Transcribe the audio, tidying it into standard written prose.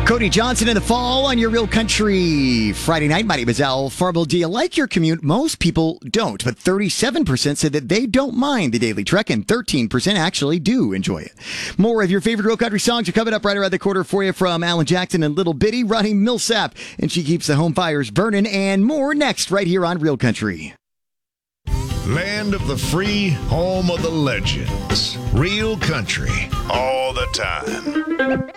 Cody Johnson in the fall on your Real Country Friday night. My name is Al Farble. Do you like your commute? Most people don't, but 37% said that they don't mind the daily trek, and 13% actually do enjoy it. More of your favorite Real Country songs are coming up right around the corner for you from Alan Jackson and Little Bitty, Ronnie Millsap, and She Keeps the Home Fires Burning, and more next right here on Real Country. Land of the free, home of the legends. Real Country, all the time.